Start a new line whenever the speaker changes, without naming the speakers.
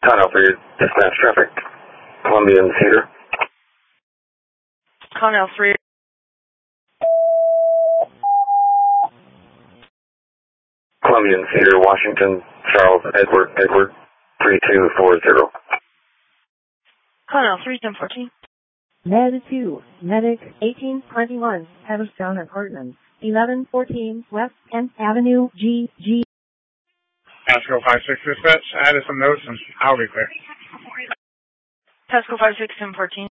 Tunnel 3, dispatch traffic. Columbian Cedar.
Connell 3.
Columbian Cedar, Washington, Charles, Edward, 3240.
Connell 3, 1014.
Med 2, Medic 1821, Haverstown Apartments, 1114 West 10th Avenue, GG.
Pasco 56 dispatch, I added some notes and I'll be clear.
Pasco 5, 6, 1014.